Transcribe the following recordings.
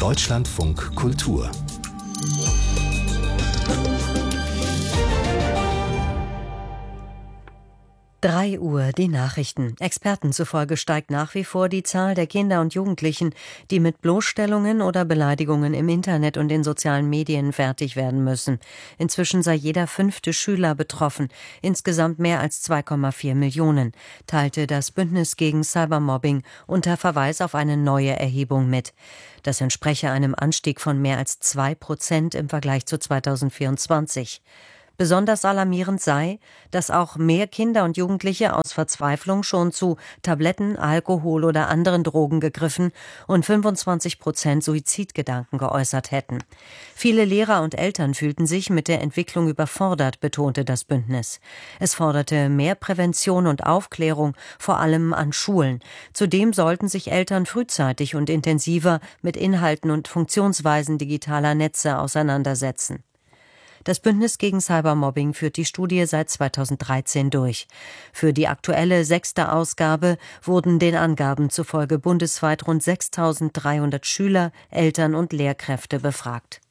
Deutschlandfunk Kultur. 3 Uhr, die Nachrichten. Experten zufolge steigt nach wie vor die Zahl der Kinder und Jugendlichen, die mit Bloßstellungen oder Beleidigungen im Internet und in sozialen Medien fertig werden müssen. Inzwischen sei jeder 5. Schüler betroffen, insgesamt mehr als 2,4 Millionen, teilte das Bündnis gegen Cybermobbing unter Verweis auf eine neue Erhebung mit. Das entspreche einem Anstieg von mehr als 2% im Vergleich zu 2024. Besonders alarmierend sei, dass auch mehr Kinder und Jugendliche aus Verzweiflung schon zu Tabletten, Alkohol oder anderen Drogen gegriffen und 25% Suizidgedanken geäußert hätten. Viele Lehrer und Eltern fühlten sich mit der Entwicklung überfordert, betonte das Bündnis. Es forderte mehr Prävention und Aufklärung, vor allem an Schulen. Zudem sollten sich Eltern frühzeitig und intensiver mit Inhalten und Funktionsweisen digitaler Netze auseinandersetzen. Das Bündnis gegen Cybermobbing führt die Studie seit 2013 durch. Für die aktuelle 6. Ausgabe wurden den Angaben zufolge bundesweit rund 6.300 Schüler, Eltern und Lehrkräfte befragt.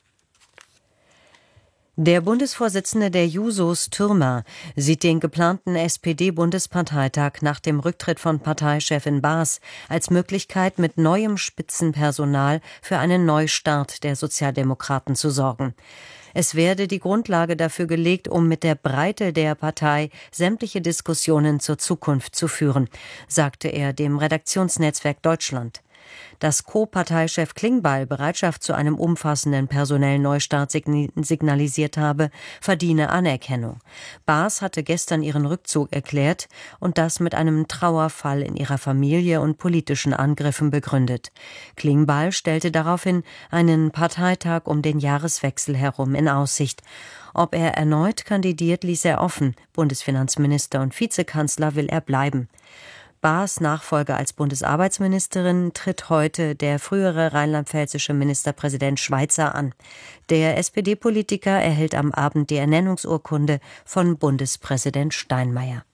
Der Bundesvorsitzende der Jusos, Türmer, sieht den geplanten SPD-Bundesparteitag nach dem Rücktritt von Parteichefin Baas als Möglichkeit, mit neuem Spitzenpersonal für einen Neustart der Sozialdemokraten zu sorgen. Es werde die Grundlage dafür gelegt, um mit der Breite der Partei sämtliche Diskussionen zur Zukunft zu führen, sagte er dem Redaktionsnetzwerk Deutschland. Dass Co-Parteichef Klingbeil Bereitschaft zu einem umfassenden personellen Neustart signalisiert habe, verdiene Anerkennung. Baas hatte gestern ihren Rückzug erklärt und das mit einem Trauerfall in ihrer Familie und politischen Angriffen begründet. Klingbeil stellte daraufhin einen Parteitag um den Jahreswechsel herum in Aussicht. Ob er erneut kandidiert, ließ er offen. Bundesfinanzminister und Vizekanzler will er bleiben. Baas Nachfolger als Bundesarbeitsministerin tritt heute der frühere rheinland-pfälzische Ministerpräsident Schweizer an. Der SPD-Politiker erhält am Abend die Ernennungsurkunde von Bundespräsident Steinmeier.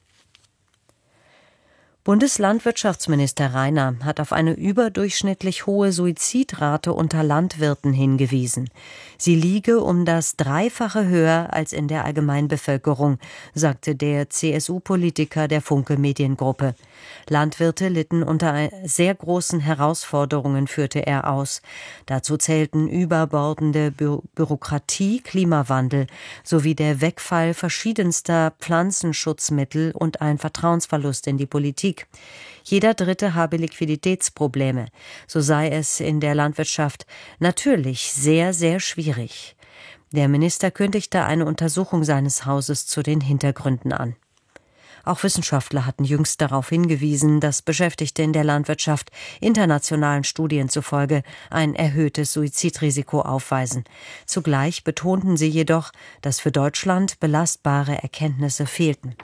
Bundeslandwirtschaftsminister Rainer hat auf eine überdurchschnittlich hohe Suizidrate unter Landwirten hingewiesen. Sie liege um das Dreifache höher als in der Allgemeinbevölkerung, sagte der CSU-Politiker der Funke Mediengruppe. Landwirte litten unter sehr großen Herausforderungen, führte er aus. Dazu zählten überbordende Bürokratie, Klimawandel sowie der Wegfall verschiedenster Pflanzenschutzmittel und ein Vertrauensverlust in die Politik. Jeder Dritte habe Liquiditätsprobleme. So sei es in der Landwirtschaft natürlich sehr, sehr schwierig. Der Minister kündigte eine Untersuchung seines Hauses zu den Hintergründen an. Auch Wissenschaftler hatten jüngst darauf hingewiesen, dass Beschäftigte in der Landwirtschaft internationalen Studien zufolge ein erhöhtes Suizidrisiko aufweisen. Zugleich betonten sie jedoch, dass für Deutschland belastbare Erkenntnisse fehlten.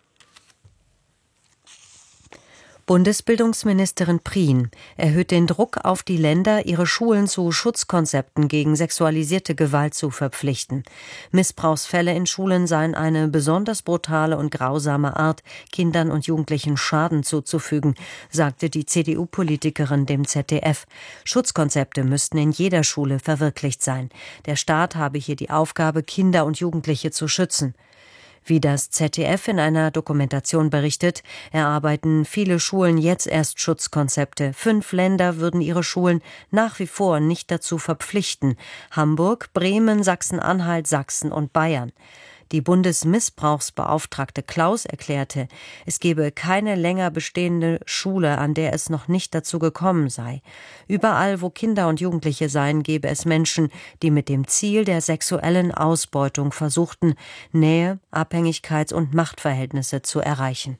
Bundesbildungsministerin Prien erhöht den Druck auf die Länder, ihre Schulen zu Schutzkonzepten gegen sexualisierte Gewalt zu verpflichten. Missbrauchsfälle in Schulen seien eine besonders brutale und grausame Art, Kindern und Jugendlichen Schaden zuzufügen, sagte die CDU-Politikerin dem ZDF. Schutzkonzepte müssten in jeder Schule verwirklicht sein. Der Staat habe hier die Aufgabe, Kinder und Jugendliche zu schützen. Wie das ZDF in einer Dokumentation berichtet, erarbeiten viele Schulen jetzt erst Schutzkonzepte. 5 Länder würden ihre Schulen nach wie vor nicht dazu verpflichten: Hamburg, Bremen, Sachsen-Anhalt, Sachsen und Bayern. Die Bundesmissbrauchsbeauftragte Klaus erklärte, es gebe keine länger bestehende Schule, an der es noch nicht dazu gekommen sei. Überall, wo Kinder und Jugendliche seien, gebe es Menschen, die mit dem Ziel der sexuellen Ausbeutung versuchten, Nähe, Abhängigkeits- und Machtverhältnisse zu erreichen.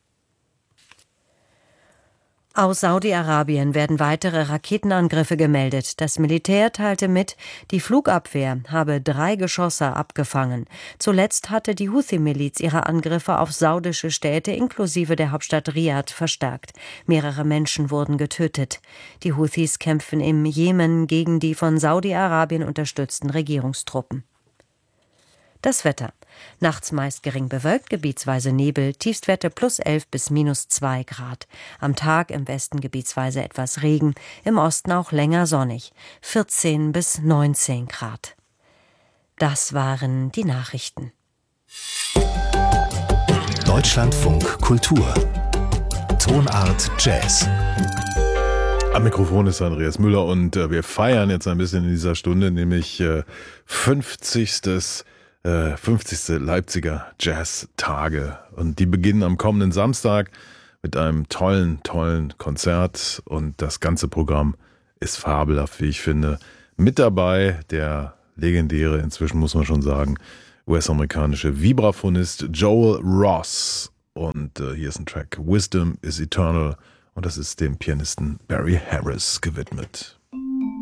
Aus Saudi-Arabien werden weitere Raketenangriffe gemeldet. Das Militär teilte mit, die Flugabwehr habe 3 Geschosse abgefangen. Zuletzt hatte die Houthi-Miliz ihre Angriffe auf saudische Städte inklusive der Hauptstadt Riad verstärkt. Mehrere Menschen wurden getötet. Die Houthis kämpfen im Jemen gegen die von Saudi-Arabien unterstützten Regierungstruppen. Das Wetter. Nachts meist gering bewölkt, gebietsweise Nebel, Tiefstwerte +11 bis -2 Grad. Am Tag im Westen gebietsweise etwas Regen, im Osten auch länger sonnig, 14 bis 19 Grad. Das waren die Nachrichten. Deutschlandfunk Kultur. Tonart Jazz. Am Mikrofon ist Andreas Müller und wir feiern jetzt ein bisschen in dieser Stunde, nämlich 50. Leipziger Jazz-Tage. Und die beginnen am kommenden Samstag mit einem tollen Konzert. Und das ganze Programm ist fabelhaft, wie ich finde. Mit dabei der legendäre, inzwischen muss man schon sagen, US-amerikanische Vibraphonist Joel Ross. Und hier ist ein Track, Wisdom is Eternal. Und das ist dem Pianisten Barry Harris gewidmet.